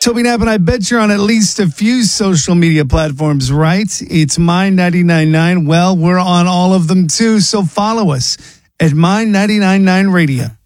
Toby Knapp, and I bet you're on at least a few social media platforms, right? It's Mind99.9. Well, we're on all of them too, so follow us at Mind999 Radio.